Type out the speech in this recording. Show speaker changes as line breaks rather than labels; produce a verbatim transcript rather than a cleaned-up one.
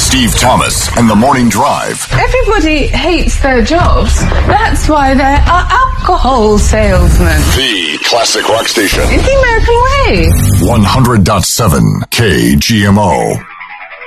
Steve Thomas and the Morning Drive.
Everybody hates their jobs. That's why there are alcohol salesmen.
The classic rock station.
It's the American way.
one hundred point seven K G M O.